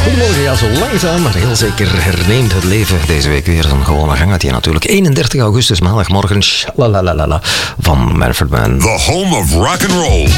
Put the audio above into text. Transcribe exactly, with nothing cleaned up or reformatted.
Goedemorgen, ja, zo langzaam, maar heel zeker herneemt het leven deze week weer een gewone gang uit hier natuurlijk. eenendertig augustus, maandagmorgen, shalalalala, van Manfred Mann. The home of rock and roll.